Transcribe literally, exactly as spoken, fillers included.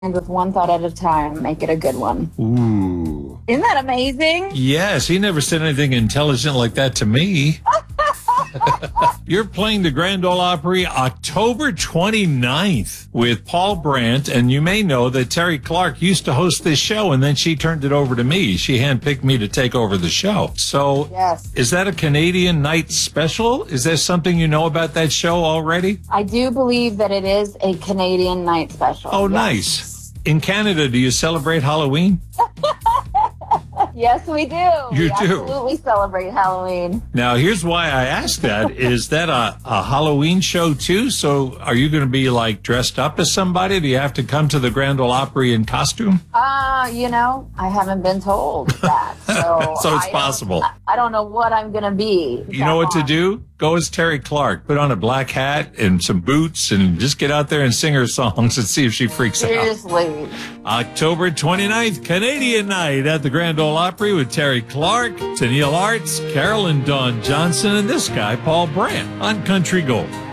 And with one thought at a time, make it a good one. Ooh. Isn't that amazing? Yes, he never said anything intelligent like that to me. You're playing the Grand Ole Opry October twenty-ninth with Paul Brandt, and you may know that Terry Clark used to host this show, and then she turned it over to me. She handpicked me to take over the show. So, yes. Is that a Canadian night special? Is there something you know about that show already? I do believe that it is a Canadian night special. Oh, yes. Nice. In Canada, do you celebrate Halloween? Yes, we do. You we do? absolutely celebrate Halloween. Now, here's why I asked that. Is that a, a Halloween show, too? So are you going to be, like, dressed up as somebody? Do you have to come to the Grand Ole Opry in costume? Uh, you know, I haven't been told that. So, so it's I possible. I, I don't know what I'm going to be. You know what to do? Go as Terry Clark. Put on a black hat and some boots and just get out there and sing her songs and see if she freaks out. Seriously. October twenty-ninth, Canadian night at the Grand Ole Opry with Terry Clark, Tennille Arts, Carolyn Dawn Johnson, and this guy, Paul Brandt, on Country Gold.